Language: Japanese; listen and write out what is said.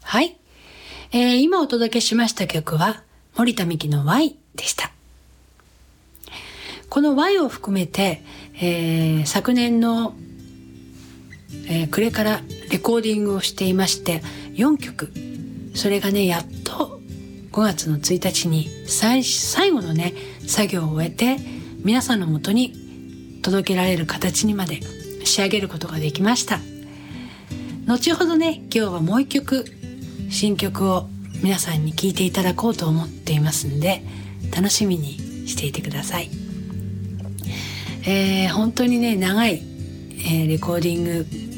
はい、今お届けしました曲は森田美希の Y でした。この Y を含めて、昨年の、暮れからレコーディングをしていまして4曲、それがねやっと5月の1日に最後のね作業を終えて皆さんのもとに届けられる形にまで仕上げることができました。後ほどね今日はもう一曲新曲を皆さんに聴いていただこうと思っていますんで楽しみにしていてください。本当にね長い、レコーディング